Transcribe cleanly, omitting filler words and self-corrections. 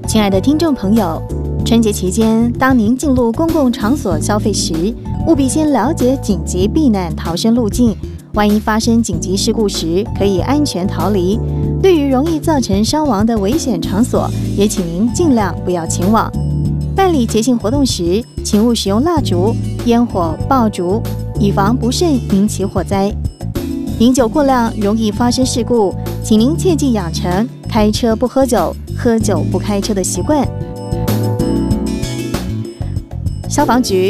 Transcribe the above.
亲爱的听众朋友，春节期间，当您进入公共场所消费时，务必先了解紧急避难逃生路径，万一发生紧急事故时，可以安全逃离。对于容易造成伤亡的危险场所，也请您尽量不要前往。办理节庆活动时，请勿使用蜡烛、烟火、爆竹，以防不慎引起火灾。饮酒过量容易发生事故，请您切记养成开车不喝酒、喝酒不开车的习惯。消防局